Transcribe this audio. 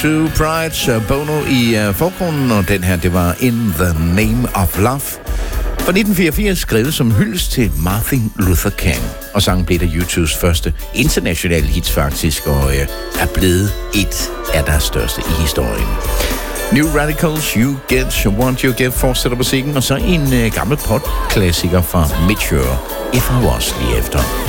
Two Prides, Bono i forgrunden, og den her, det var In the Name of Love. Fra 1984 skrevet som hyldest til Martin Luther King. Og sangen blev der YouTubes første internationale hits faktisk, og er blevet et af deres største i historien. New Radicals, You Get What You Get fortsætter musikken, og så en gammel pop-klassiker fra Mature, If I Was lige efter.